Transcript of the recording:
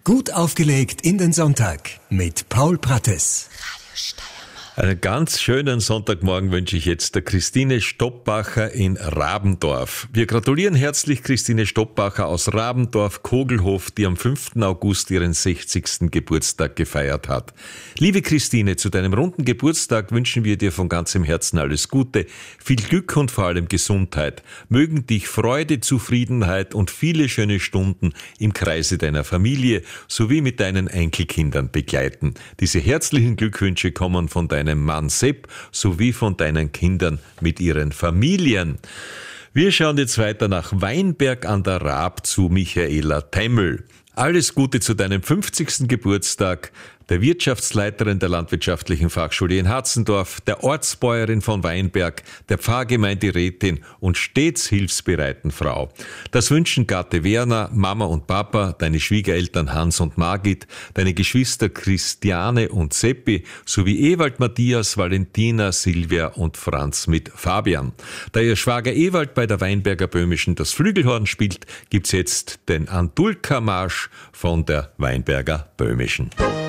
Gut aufgelegt in den Sonntag mit Paul Prattes. Einen ganz schönen Sonntagmorgen wünsche ich jetzt der Christine Stoppbacher in Rabendorf. Wir gratulieren herzlich Christine Stoppbacher aus Rabendorf-Kogelhof, die am 5. August ihren 60. Geburtstag gefeiert hat. Liebe Christine, zu deinem runden Geburtstag wünschen wir dir von ganzem Herzen alles Gute, viel Glück und vor allem Gesundheit. Mögen dich Freude, Zufriedenheit und viele schöne Stunden im Kreise deiner Familie sowie mit deinen Enkelkindern begleiten. Diese herzlichen Glückwünsche kommen von deinem Mann Sepp sowie von deinen Kindern mit ihren Familien. Wir schauen jetzt weiter nach Weinberg an der Raab zu Michaela Temmel. Alles Gute zu deinem 50. Geburtstag, der Wirtschaftsleiterin der Landwirtschaftlichen Fachschule in Hatzendorf, der Ortsbäuerin von Weinberg, der Pfarrgemeinderätin und stets hilfsbereiten Frau. Das wünschen Gatte Werner, Mama und Papa, deine Schwiegereltern Hans und Margit, deine Geschwister Christiane und Seppi, sowie Ewald, Matthias, Valentina, Silvia und Franz mit Fabian. Da ihr Schwager Ewald bei der Weinberger Böhmischen das Flügelhorn spielt, gibt's jetzt den Antulka-Marsch von der Weinberger Böhmischen.